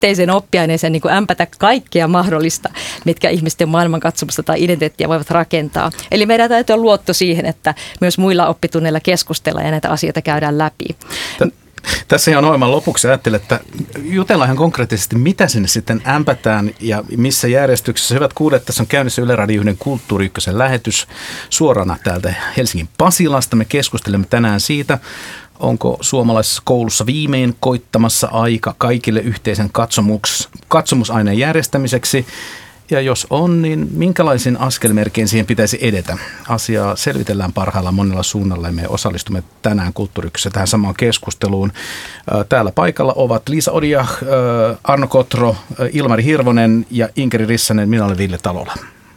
yhteiseen oppiaineeseen niin kuin ämpätä kaikkea mahdollista, mitkä ihmisten maailmankatsomusta tai identiteettiä voivat rakentaa. Eli meidän täytyy olla luotto siihen, että myös muilla oppitunneilla keskustellaan ja näitä asioita käydään läpi. Tässä ihan ohjelman lopuksi ajattelen, että jutellaan ihan konkreettisesti, mitä sinne sitten ämpätään ja missä järjestyksessä. Hyvät kuulijat, tässä on käynnissä Yle Radio 1 Kulttuuri Ykkösen lähetys suorana täältä Helsingin Pasilasta. Me keskustelemme tänään siitä, onko suomalaisessa koulussa viimein koittamassa aika kaikille yhteisen katsomusaineen järjestämiseksi. Ja jos on, niin minkälaisin askelmerkein siihen pitäisi edetä? Asiaa selvitellään parhaillaan monella suunnalla ja me osallistumme tänään Kulttuuri Ykkösessä tähän samaan keskusteluun. Täällä paikalla ovat Liisa Odia, Arno Kotro, Ilmari Hirvonen ja Inkeri Rissanen. Minä olen Ville Talola.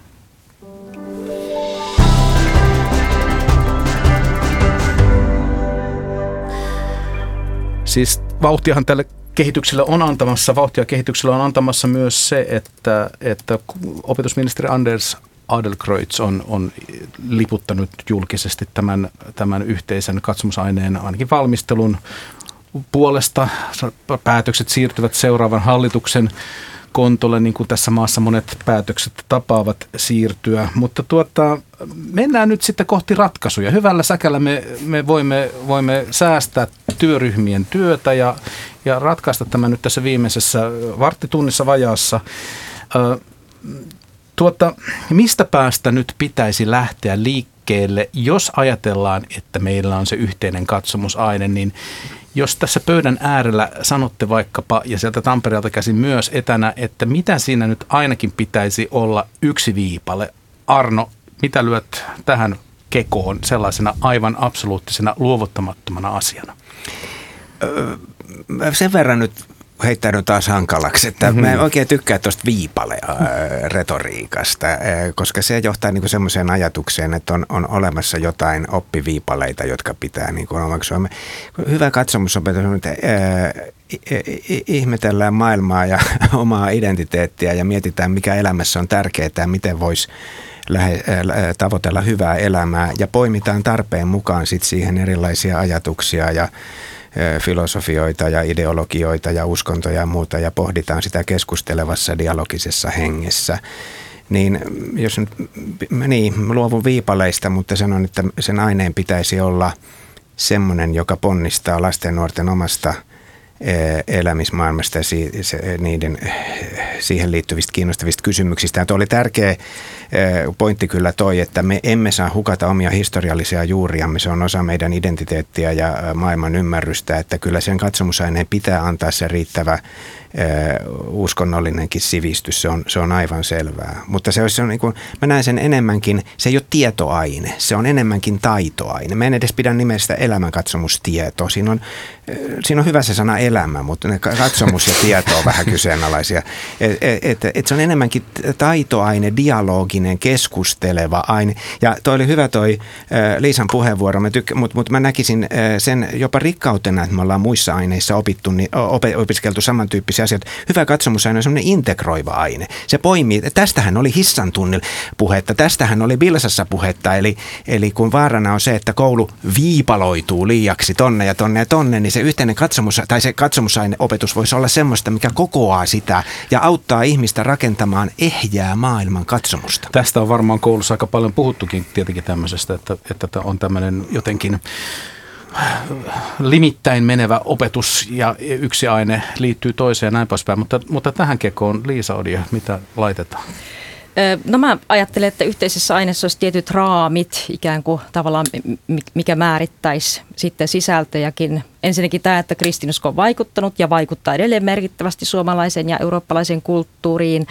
Siis vauhtiahan tälle kehitykselle on antamassa myös se, että opetusministeri Anders Adlercreutz on liputtanut julkisesti tämän yhteisen katsomusaineen ainakin valmistelun puolesta. Päätökset siirtyvät seuraavan hallituksen kontolle, niin kuin tässä maassa monet päätökset tapaavat siirtyä. Mutta mennään nyt sitten kohti ratkaisuja. Hyvällä säkällä me voimme säästää työryhmien työtä ja ratkaista tämän nyt tässä viimeisessä varttitunnissa vajaassa. Mistä päästä nyt pitäisi lähteä liikkeelle, jos ajatellaan, että meillä on se yhteinen katsomusaine, niin jos tässä pöydän äärellä sanotte vaikkapa, ja sieltä Tampereelta käsin myös etänä, että mitä siinä nyt ainakin pitäisi olla yksi viipale. Arno, mitä lyöt tähän kekoon sellaisena aivan absoluuttisena luovuttamattomana asiana? Sen verran nyt heittäydyn taas hankalaksi, että mä en oikein tykkää tuosta viipale-retoriikasta, koska se johtaa niinku semmoiseen ajatukseen, että on olemassa jotain oppiviipaleita, jotka pitää niinku omaksua. Hyvä katsomusopetus on, että ihmetellään maailmaa ja omaa identiteettiä ja mietitään, mikä elämässä on tärkeää ja miten voisi tavoitella hyvää elämää ja poimitaan tarpeen mukaan sit siihen erilaisia ajatuksia ja filosofioita ja ideologioita ja uskontoja ja muuta ja pohditaan sitä keskustelevassa dialogisessa hengessä. Niin jos nyt, luovun viipaleista, mutta sanon, että sen aineen pitäisi olla semmoinen, joka ponnistaa lasten ja nuorten omasta elämismaailmasta ja niiden siihen liittyvistä kiinnostavista kysymyksistä. Ja tuo oli tärkeä pointti kyllä toi, että me emme saa hukata omia historiallisia juuriamme. Se on osa meidän identiteettiä ja maailman ymmärrystä, että kyllä sen katsomusaineen pitää antaa se riittävä uskonnollinenkin sivistys, se on aivan selvää. Mutta se on niin kuin, mä näen sen enemmänkin, se ei ole tietoaine, se on enemmänkin taitoaine. Mä en edes pidä nimestä elämänkatsomustieto. Siinä on hyvä se sana elämä, mutta ne katsomus ja tieto on vähän kyseenalaisia. Et se on enemmänkin taitoaine, dialoginen, keskusteleva aine. Ja toi oli hyvä toi Liisan puheenvuoro, mutta mä näkisin sen jopa rikkautena, että me ollaan muissa aineissa opiskeltu samantyyppisiä asioita. Hyvä katsomusaine on semmoinen integroiva aine. Se poimii, tästähän oli Hissan tunnilla puhetta, tästähän oli Bilsassa puhetta, eli kun vaarana on se, että koulu viipaloituu liiaksi tonne ja tonne ja tonne, niin se yhteinen katsomusaineopetus voisi olla semmoista, mikä kokoaa sitä ja auttaa ihmistä rakentamaan ehjää maailman katsomusta. Tästä on varmaan koulussa aika paljon puhuttukin tietenkin tämmöisestä, että on tämmöinen jotenkin limittäin menevä opetus ja yksi aine liittyy toiseen ja näin poispäin, mutta tähän kekoon Liisa Odia, mitä laitetaan? No mä ajattelen, että yhteisessä aineessa olisi tietyt raamit ikään kuin tavallaan, mikä määrittäisi sitten sisältöjäkin. Ensinnäkin tämä, että kristinusko on vaikuttanut ja vaikuttaa edelleen merkittävästi suomalaisen ja eurooppalaisen kulttuuriin,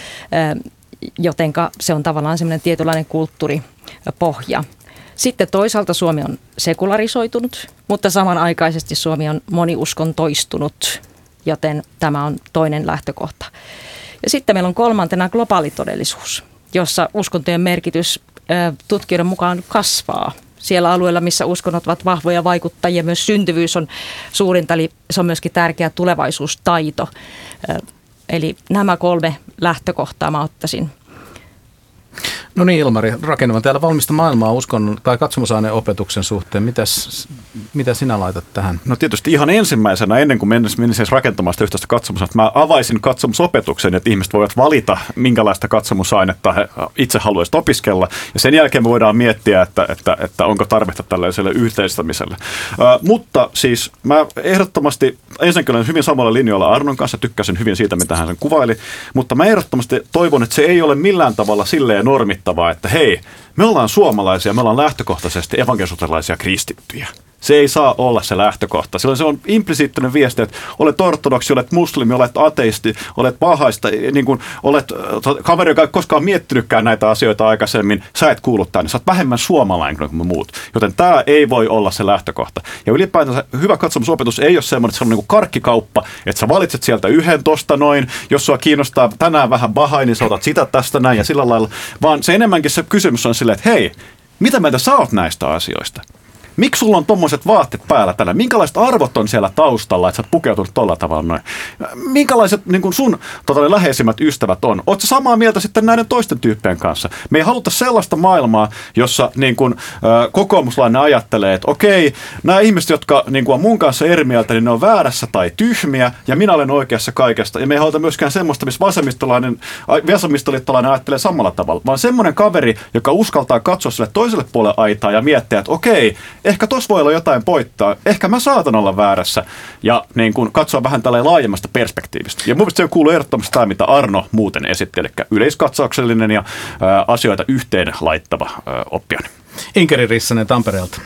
jotenka se on tavallaan semmoinen tietynlainen kulttuuripohja. Sitten toisaalta Suomi on sekularisoitunut, mutta samanaikaisesti Suomi on moniuskontoistunut, joten tämä on toinen lähtökohta. Ja sitten meillä on kolmantena globaali todellisuus, jossa uskontojen merkitys tutkijoiden mukaan kasvaa. Siellä alueilla, missä uskonnot ovat vahvoja vaikuttajia, myös syntyvyys on suurinta, eli se on myöskin tärkeä tulevaisuustaito. Eli nämä kolme lähtökohtaa mä ottaisin. No niin, Ilmari, rakentavan täällä valmista maailmaa uskonnon tai katsomusaineen opetuksen suhteen. Mitä sinä laitat tähän? No tietysti ihan ensimmäisenä, ennen kuin menisin rakentamaan sitä yhteistä katsomusainetta, mä avaisin katsomusopetuksen, että ihmiset voivat valita, minkälaista katsomusainetta he itse haluaisivat opiskella. Ja sen jälkeen me voidaan miettiä, että onko tarvetta tällaiselle yhteistämiselle. Mutta siis mä ehdottomasti, ensinnäkin olen hyvin samalla linjoilla Arnon kanssa, tykkäsin hyvin siitä, mitä hän sen kuvaili, mutta mä ehdottomasti toivon, että se ei ole millään tavalla silleen normittavaa, että hei, me ollaan suomalaisia, me ollaan lähtökohtaisesti evankelisuutelaisia kristittyjä. Se ei saa olla se lähtökohta. Silloin se on implisiittinen viesti, että olet ortodoksi, olet muslimi, olet ateisti, olet pahaista, niin kuin olet kaveri, joka ei koskaan miettinytkään näitä asioita aikaisemmin, sä et kuulu tänne, sä oot vähemmän suomalainen kuin muut. Joten tämä ei voi olla se lähtökohta. Ja ylipäätään hyvä katsomusopetus ei ole semmoinen, että se on niin kuin karkkikauppa, että sä valitset sieltä yhden tosta noin, jos sua kiinnostaa tänään vähän bahai, niin sä otat sitä tästä näin ja sillä lailla, vaan se enemmänkin se kysymys on silleen, että hei, mitä mieltä sä oot näistä asioista? Miksi sulla on tommoset vaatteet päällä tänään? Minkälaiset arvot on siellä taustalla, että sä oot pukeutunut tolla tavalla noin? Minkälaiset niin kun sun läheisimmät ystävät on? Ootko samaa mieltä sitten näiden toisten tyyppien kanssa? Me ei haluta sellaista maailmaa, jossa niin kun, kokoomuslainen ajattelee, että okei, nämä ihmiset, jotka niin kun on mun kanssa eri mieltä, niin ne on väärässä tai tyhmiä, ja minä olen oikeassa kaikesta. Ja me ei haluta myöskään semmoista, missä vasemmistoliittolainen ajattelee samalla tavalla, vaan semmoinen kaveri, joka uskaltaa katsoa sille toiselle puolelle aitaa ja miettiä, että okei, ehkä tuossa voi olla jotain poittaa, ehkä mä saatan olla väärässä ja niin kun katsoa vähän tällä laajemmasta perspektiivistä. Ja mun mielestä se kuuluu ehdottomasti tämä, mitä Arno muuten esitti, eli yleiskatsauksellinen ja asioita yhteen laittava oppiaine. Inkeri Rissanen Tampereelta.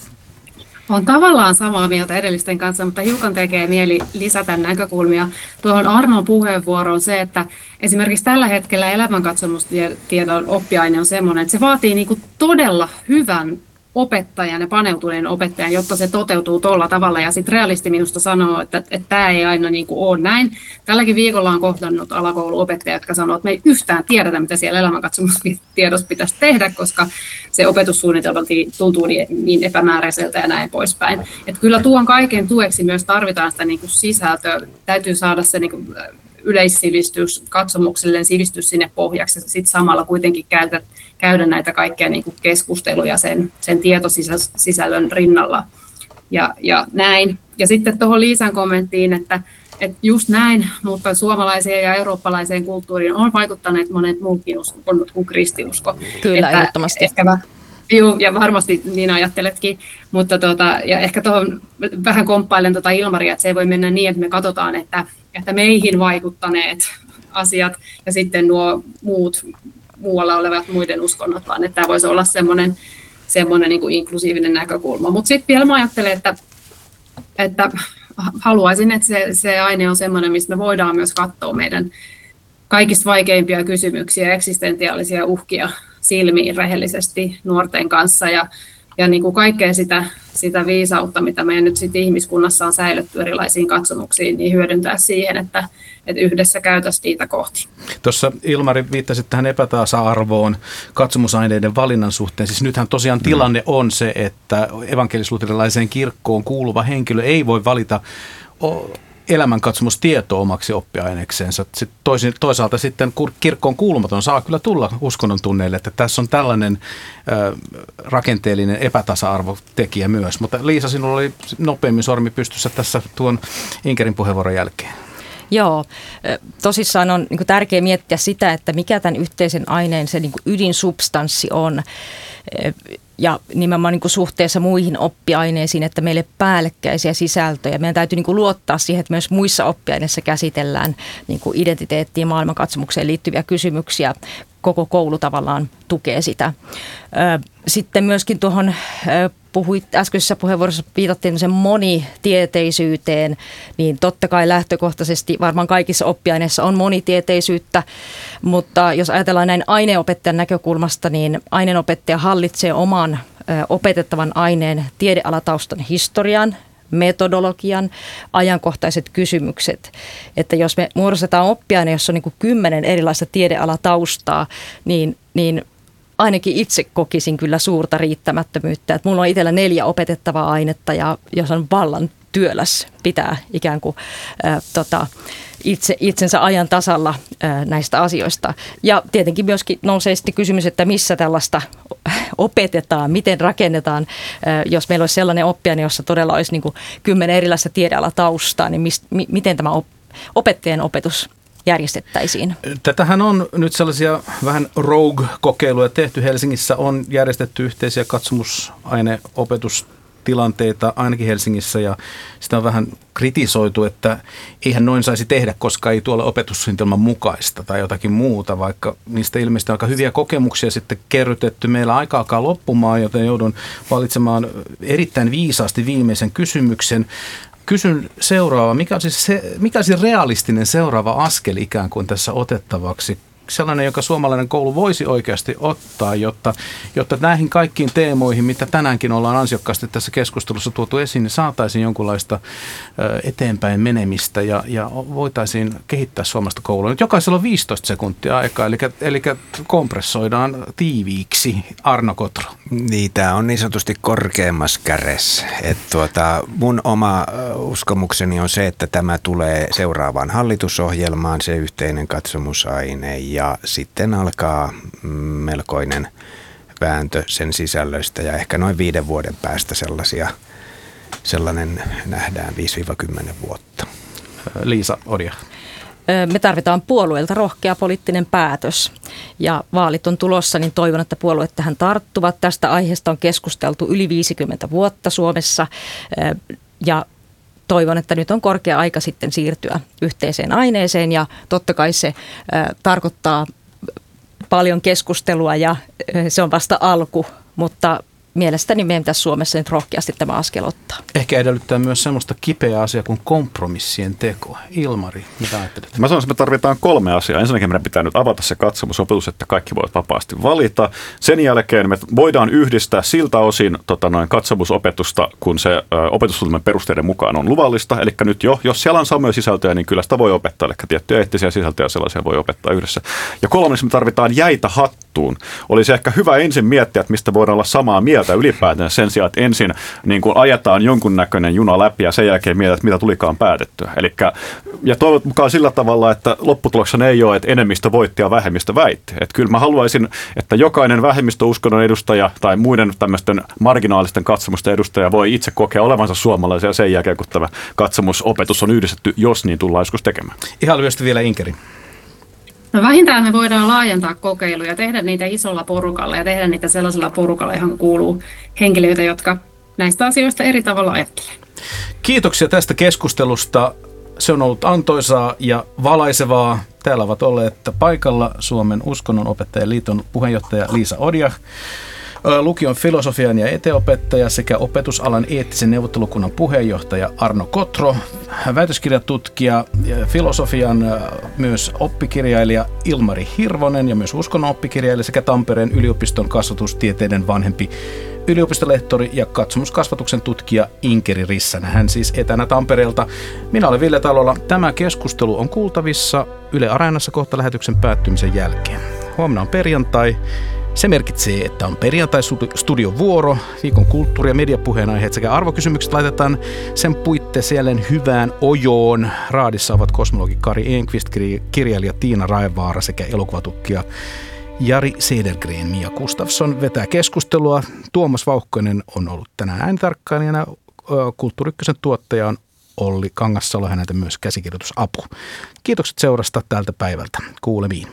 Olen tavallaan samaa mieltä edellisten kanssa, mutta hiukan tekee mieli lisätä näkökulmia. Tuohon Arnon puheenvuoroon se, että esimerkiksi tällä hetkellä elämänkatsomustiedon oppiaine on sellainen, että se vaatii niin kuin todella hyvän opettajan ja paneutuneen opettajan, jotta se toteutuu tuolla tavalla. Ja sitten realisti minusta sanoo, että tämä ei aina niin kuin ole näin. Tälläkin viikolla on kohdannut alakouluopettajia, jotka sanoo, että me ei yhtään tiedetä, mitä siellä elämänkatsomustiedossa pitäisi tehdä, koska se opetussuunnitelma tuntuu niin epämääräiseltä ja näin poispäin. Että kyllä tuon kaiken tueksi myös tarvitaan sitä niin kuin sisältöä. Täytyy saada se niin kuin yleissivistys, katsomuksellinen sivistys sinne pohjaksi ja sitten samalla kuitenkin käydä näitä kaikkia niin kuin keskusteluja sen tietosisällön rinnalla ja näin. Ja sitten tuohon Liisan kommenttiin, että just näin, mutta suomalaiseen ja eurooppalaiseen kulttuuriin on vaikuttaneet monet muutkin uskonnot kuin kristiusko. Kyllä, ehdottomasti. Ja varmasti niin ajatteletkin, mutta ja ehkä tuohon vähän komppailen Ilmaria, että se ei voi mennä niin, että me katsotaan, että meihin vaikuttaneet asiat ja sitten nuo muualla olevat muiden uskonnot, vaan että tämä voisi olla semmoinen niin kuin inklusiivinen näkökulma. Mutta sitten vielä mä ajattelen, että haluaisin, että se aine on semmoinen, mistä me voidaan myös katsoa meidän kaikista vaikeimpia kysymyksiä, eksistentiaalisia uhkia silmiin rehellisesti nuorten kanssa ja niin kuin kaikkea sitä viisautta, mitä meidän nyt sitten ihmiskunnassa on säilytty erilaisiin katsomuksiin, niin hyödyntää siihen, että yhdessä käytäisiin niitä kohti. Tuossa Ilmari viittasit tähän epätasa-arvoon katsomusaineiden valinnan suhteen. Siis nythän tosiaan tilanne on se, että evankelis-luterilaiseen kirkkoon kuuluva henkilö ei voi valita elämänkatsomustietoa omaksi oppiainekseensa. Toisaalta sitten kirkkoon kuulumaton saa kyllä tulla uskonnon tunneille, että tässä on tällainen rakenteellinen epätasa-arvotekijä myös. Mutta Liisa, sinulla oli nopeammin sormi pystyssä tässä tuon Inkerin puheenvuoron jälkeen. Joo, tosissaan on niin kuin tärkeää miettiä sitä, että mikä tämän yhteisen aineen se niin kuin ydinsubstanssi on. Ja nimenomaan niin kuin suhteessa muihin oppiaineisiin, että meille päällekkäisiä sisältöjä. Meidän täytyy niin kuin luottaa siihen, että myös muissa oppiaineissa käsitellään niin kuin identiteettiin ja maailmankatsomukseen liittyviä kysymyksiä. Koko koulu tavallaan tukee sitä. Sitten myöskin tuohon äskeisessä puheenvuorossa viitattiin sen monitieteisyyteen, niin totta kai lähtökohtaisesti varmaan kaikissa oppiaineissa on monitieteisyyttä, mutta jos ajatellaan näin aineenopettajan näkökulmasta, niin aineenopettaja hallitsee oman opetettavan aineen tiedealataustan historian, metodologian, ajankohtaiset kysymykset. Että jos me muodostetaan oppiaine, jossa on niin kuin 10 erilaista tiedealataustaa, niin ainakin itse kokisin kyllä suurta riittämättömyyttä. Että mulla on itsellä 4 opetettavaa ainetta ja jos on vallan työläs pitää ikään kuin itsensä ajan tasalla näistä asioista. Ja tietenkin myöskin nousee sitten kysymys, että missä tällaista opetetaan, miten rakennetaan. Jos meillä olisi sellainen oppiaine, jossa todella olisi niin kuin 10 erilaista tiedealataustaa, niin miten tämä opettajien opetus järjestettäisiin? Tätähän on nyt sellaisia vähän rogue-kokeiluja tehty. Helsingissä on järjestetty yhteisiä katsomusaineopetustilanteita ainakin Helsingissä, ja sitä on vähän kritisoitu, että eihän noin saisi tehdä, koska ei tuolla opetussuunnitelman mukaista tai jotakin muuta, vaikka niistä ilmeisesti on aika hyviä kokemuksia sitten kerrytetty. Meillä aika alkaa loppumaan, joten joudun valitsemaan erittäin viisaasti viimeisen kysymyksen. Kysyn seuraava, mikä olisi realistinen seuraava askel ikään kuin tässä otettavaksi? Sellainen, joka suomalainen koulu voisi oikeasti ottaa, jotta näihin kaikkiin teemoihin, mitä tänäänkin ollaan ansiokkaasti tässä keskustelussa tuotu esiin, niin saataisiin jonkunlaista eteenpäin menemistä ja voitaisiin kehittää suomalaista koulua. Nyt jokaisella on 15 sekuntia aikaa, eli kompressoidaan tiiviiksi. Arno Kotro. Niin, tämä on niin sanotusti korkeammassa kädessä. Mun oma uskomukseni on se, että tämä tulee seuraavaan hallitusohjelmaan, se yhteinen katsomusaine, ja sitten alkaa melkoinen vääntö sen sisällöstä, ja ehkä noin 5 vuoden päästä sellainen nähdään 5-10 vuotta. Liisa Odia. Me tarvitaan puolueelta rohkea poliittinen päätös, ja vaalit on tulossa, niin toivon, että puolueet tähän tarttuvat. Tästä aiheesta on keskusteltu yli 50 vuotta Suomessa, ja toivon, että nyt on korkea aika sitten siirtyä yhteiseen aineeseen, ja totta kai se tarkoittaa paljon keskustelua, ja se on vasta alku, mutta mielestäni meidän pitäisi Suomessa nyt rohkeasti tämä askel ottaa. Ehkä edellyttää myös semmoista kipeää asiaa kuin kompromissien teko. Ilmari, mitä ajattelet? Mä sanoisin, että me tarvitaan 3 asiaa. Ensinnäkin meidän pitää nyt avata se katsomusopetus, että kaikki voivat vapaasti valita. Sen jälkeen me voidaan yhdistää siltä osin katsomusopetusta, kun se opetussuunnitelman perusteiden mukaan on luvallista. Eli nyt jos siellä on samoja sisältöjä, niin kyllä sitä voi opettaa. Eli tiettyjä eettisiä sisältöjä sellaisia voi opettaa yhdessä. Ja 3. me tarvitaan jäitä hattuun. Olisi ehkä hyvä ensin miettiä, että mistä voidaan olla samaa mieltä ylipäätään sen sijaan, että ensin niin kuin ajetaan jonkunnäköinen juna läpi ja sen jälkeen mietitään, mitä tulikaan päätettyä. Ja toivon mukaan sillä tavalla, että lopputuloksena ei ole, että enemmistö voitti ja vähemmistö väitti. Että kyllä mä haluaisin, että jokainen vähemmistöuskonnon edustaja tai muiden tämmöisten marginaalisten katsomusten edustaja voi itse kokea olevansa suomalaisia sen jälkeen, kun tämä katsomusopetus on yhdistetty, jos niin tullaan joskus tekemään. Ihan lyhyesti vielä Inkeri. No vähintään me voidaan laajentaa kokeiluja, tehdä niitä isolla porukalla ja tehdä niitä sellaisella porukalla, johon kuuluu henkilöitä, jotka näistä asioista eri tavalla ajattelee. Kiitoksia tästä keskustelusta. Se on ollut antoisaa ja valaisevaa. Täällä ovat olleet paikalla Suomen Uskonnonopettajien liiton puheenjohtaja Liisa Odia, lukion filosofian ja eteopettaja sekä opetusalan eettisen neuvottelukunnan puheenjohtaja Arno Kotro, väitöskirjatutkija, filosofian myös oppikirjailija Ilmari Hirvonen ja myös uskonnon oppikirjailija sekä Tampereen yliopiston kasvatustieteiden vanhempi yliopistolehtori ja katsomuskasvatuksen tutkija Inkeri Rissanen. Hän siis etänä Tampereelta. Minä olen Ville Talola. Tämä keskustelu on kuultavissa Yle Areenassa kohta lähetyksen päättymisen jälkeen. Huomenna on perjantai. Se merkitsee, että on perjantai-studion vuoro, viikon kulttuuri- ja mediapuheenaiheet sekä arvokysymykset laitetaan sen puitteeseen hyvään ojoon. Raadissa ovat kosmologi Kari Enqvist, kirjailija Tiina Raevaara sekä elokuvatutkija Jari Cedergren. Mia Gustafsson vetää keskustelua. Tuomas Vauhkonen on ollut tänään äänitarkkailijana. Kulttuuri Ykkösen tuottaja on Olli Kangassalo, häneltä myös käsikirjoitusapu. Kiitokset seurasta tältä päivältä. Kuulemiin.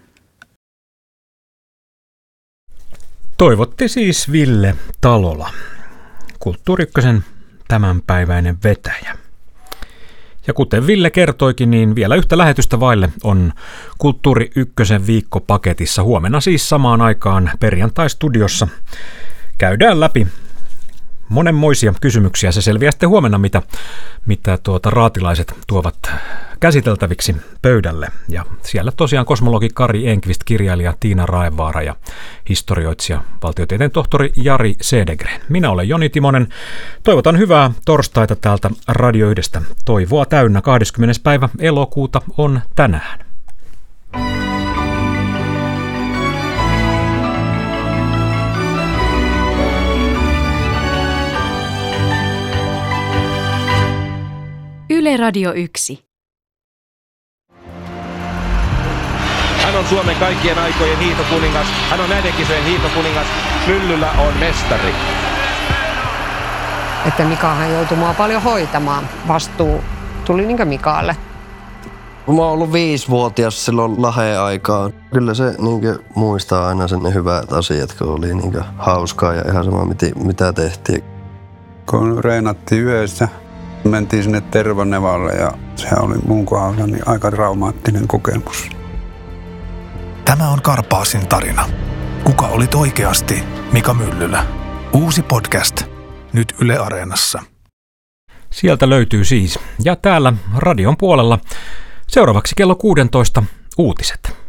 Toivotti siis Ville Talola, Kulttuuri Ykkösen tämänpäiväinen vetäjä. Ja kuten Ville kertoikin, niin vielä yhtä lähetystä vaille on Kulttuuri Ykkösen viikkopaketissa. Huomenna siis samaan aikaan perjantai-studiossa käydään läpi monenmoisia kysymyksiä. Se selviää sitten huomenna, mitä raatilaiset tuovat käsiteltäviksi pöydälle. Ja siellä tosiaan kosmologi Kari Enqvist, kirjailija Tiina Raevaara ja historioitsija valtiotieteen tohtori Jari Cedergren. Minä olen Joni Timonen. Toivotan hyvää torstaita täältä Radio 1. Toivoa täynnä. 20. päivä elokuuta on tänään. Yle Radio 1. Hän on Suomen kaikkien aikojen hiihtokuningas. Hän on näiden kisojen hiihtokuningas. Myllyllä on mestari. Että Mikahan joutui mua paljon hoitamaan. Vastuu tuli niin kuin Mikalle. Mä oon ollut 5-vuotias silloin Laheen aikaan. Kyllä se muistaa aina sen ne hyvät asiat, kun oli hauskaa ja ihan sama mitä tehtiin. Kun reenattiin yössä, mentiin sinne Tervanevalle ja se oli mun kohdalla aika traumaattinen kokemus. Tämä on Karpaasin tarina. Kuka olit oikeasti Mika Myllylä? Uusi podcast. Nyt Yle Areenassa. Sieltä löytyy siis. Ja täällä radion puolella seuraavaksi kello 16 uutiset.